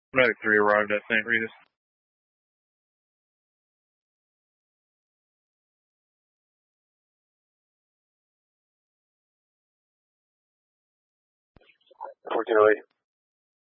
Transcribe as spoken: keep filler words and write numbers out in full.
Medic three arrived at Saint Regis. fourteen oh eight.